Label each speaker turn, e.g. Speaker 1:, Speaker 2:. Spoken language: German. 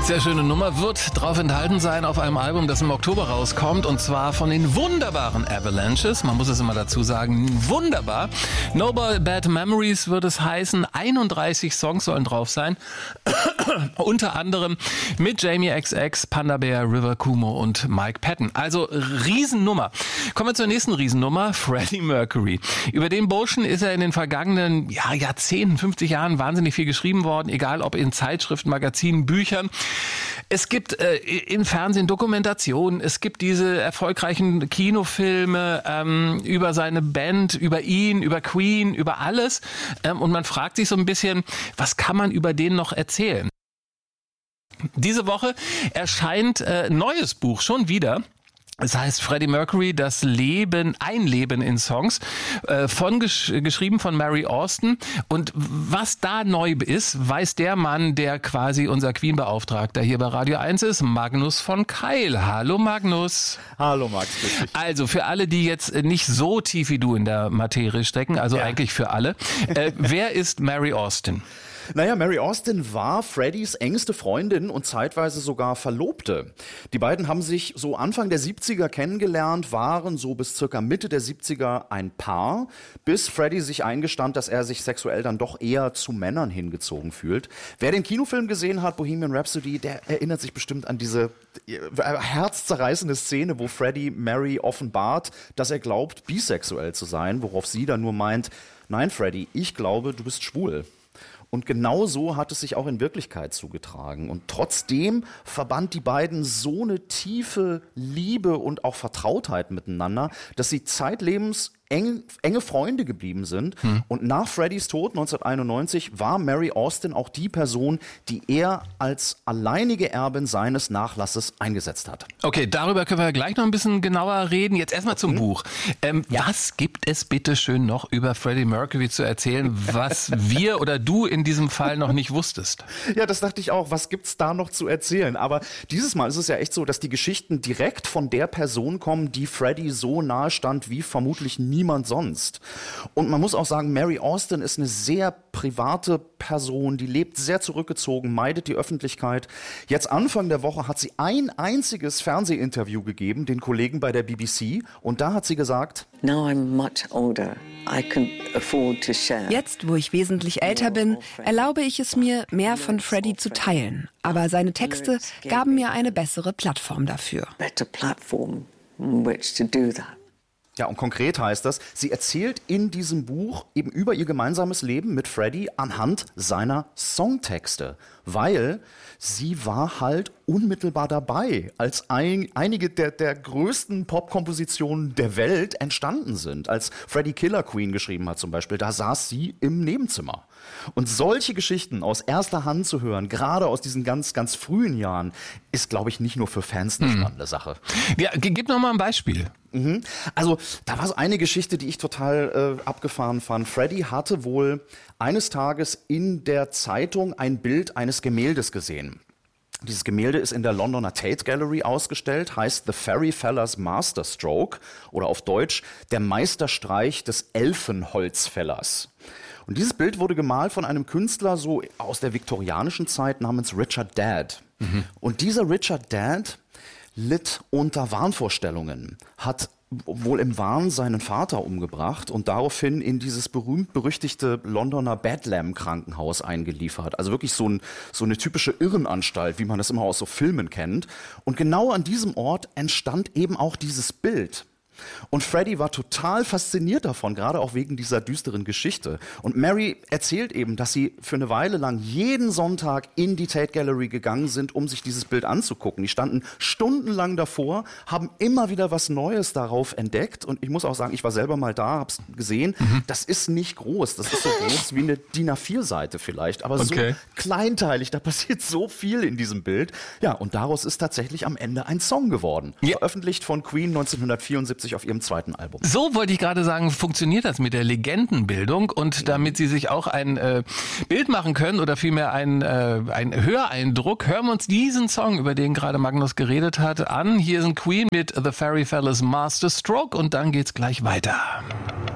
Speaker 1: Sehr schöne Nummer, wird drauf enthalten sein auf einem Album, das im Oktober rauskommt, und zwar von den wunderbaren Avalanches. Man muss es immer dazu sagen, wunderbar. No Bad Memories wird es heißen. 31 Songs sollen drauf sein. Unter anderem mit Jamie XX, Panda Bear, River Cuomo und Mike Patton. Also Riesennummer. Kommen wir zur nächsten Riesennummer, Freddie Mercury. Über den Burschen ist er in den vergangenen Jahrzehnten, 50 Jahren wahnsinnig viel geschrieben worden, egal ob in Zeitschriften, Magazinen, Büchern. Es gibt im Fernsehen Dokumentationen, es gibt diese erfolgreichen Kinofilme über seine Band, über ihn, über Queen, über alles. Und man fragt sich so ein bisschen, was kann man über den noch erzählen? Diese Woche erscheint neues Buch schon wieder. Es heißt Freddie Mercury, das Leben, ein Leben in Songs, geschrieben von Mary Austin. Und was da neu ist, weiß der Mann, der quasi unser Queen-Beauftragter hier bei Radio 1 ist, Magnus von Keil. Hallo Magnus.
Speaker 2: Hallo Max.
Speaker 1: Also für alle, die jetzt nicht so tief wie du in der Materie stecken, also eigentlich für alle, wer ist Mary Austin?
Speaker 2: Naja, Mary Austin war Freddies engste Freundin und zeitweise sogar Verlobte. Die beiden haben sich so Anfang der 70er kennengelernt, waren so bis circa Mitte der 70er ein Paar, bis Freddie sich eingestand, dass er sich sexuell dann doch eher zu Männern hingezogen fühlt. Wer den Kinofilm gesehen hat, Bohemian Rhapsody, der erinnert sich bestimmt an diese herzzerreißende Szene, wo Freddie Mary offenbart, dass er glaubt, bisexuell zu sein, worauf sie dann nur meint, nein Freddie, ich glaube, du bist schwul. Und genau so hat es sich auch in Wirklichkeit zugetragen. Und trotzdem verband die beiden so eine tiefe Liebe und auch Vertrautheit miteinander, dass sie zeitlebens enge Freunde geblieben sind. Und nach Freddys Tod 1991 war Mary Austin auch die Person, die er als alleinige Erbin seines Nachlasses eingesetzt hat.
Speaker 1: Okay, darüber können wir gleich noch ein bisschen genauer reden. Jetzt erstmal zum Buch. Was gibt es bitte schön noch über Freddie Mercury zu erzählen, was wir oder du in diesem Fall noch nicht wusstest?
Speaker 2: Ja, das dachte ich auch. Was gibt's da noch zu erzählen? Aber dieses Mal ist es ja echt so, dass die Geschichten direkt von der Person kommen, die Freddie so nahe stand wie vermutlich niemand sonst. Und man muss auch sagen, Mary Austin ist eine sehr private Person, die lebt sehr zurückgezogen, meidet die Öffentlichkeit. Jetzt Anfang der Woche hat sie ein einziges Fernsehinterview gegeben, den Kollegen bei der BBC, und da hat sie gesagt:
Speaker 3: Now I'm much older. I can afford to share.
Speaker 4: Jetzt, wo ich wesentlich älter bin, erlaube ich es mir, mehr von Freddie zu teilen. Aber seine Texte gaben mir eine bessere Plattform dafür.
Speaker 3: Better platform on which to do that.
Speaker 2: Ja, und konkret heißt das, sie erzählt in diesem Buch eben über ihr gemeinsames Leben mit Freddie anhand seiner Songtexte, weil sie war halt unmittelbar dabei, als einige der größten Popkompositionen der Welt entstanden sind. Als Freddie Killer Queen geschrieben hat zum Beispiel, da saß sie im Nebenzimmer. Und solche Geschichten aus erster Hand zu hören, gerade aus diesen ganz, ganz frühen Jahren, ist, glaube ich, nicht nur für Fans eine spannende Sache.
Speaker 1: Ja, gib noch mal ein Beispiel.
Speaker 2: Also da war so eine Geschichte, die ich total abgefahren fand. Freddie hatte wohl eines Tages in der Zeitung ein Bild eines Gemäldes gesehen. Dieses Gemälde ist in der Londoner Tate Gallery ausgestellt, heißt The Fairy Feller's Masterstroke oder auf Deutsch der Meisterstreich des Elfenholzfällers. Und dieses Bild wurde gemalt von einem Künstler so aus der viktorianischen Zeit namens Richard Dadd. Und dieser Richard Dadd litt unter Wahnvorstellungen, hat wohl im Wahn seinen Vater umgebracht und daraufhin in dieses berühmt-berüchtigte Londoner Bedlam-Krankenhaus eingeliefert. Also wirklich so eine typische Irrenanstalt, wie man das immer aus so Filmen kennt. Und genau an diesem Ort entstand eben auch dieses Bild. Und Freddie war total fasziniert davon, gerade auch wegen dieser düsteren Geschichte. Und Mary erzählt eben, dass sie für eine Weile lang jeden Sonntag in die Tate Gallery gegangen sind, um sich dieses Bild anzugucken. Die standen stundenlang davor, haben immer wieder was Neues darauf entdeckt. Und ich muss auch sagen, ich war selber mal da, hab's gesehen. Das ist nicht groß. Das ist so groß wie eine DIN A4-Seite vielleicht. Aber so kleinteilig, da passiert so viel in diesem Bild. Ja, und daraus ist tatsächlich am Ende ein Song geworden. Veröffentlicht von Queen 1974 auf ihrem zweiten Album.
Speaker 1: So wollte ich gerade sagen, funktioniert das mit der Legendenbildung, und damit Sie sich auch ein Bild machen können oder vielmehr ein Höreindruck, hören wir uns diesen Song, über den gerade Magnus geredet hat, an. Hier sind Queen mit The Fairy Feller's Masterstroke und dann geht's gleich weiter.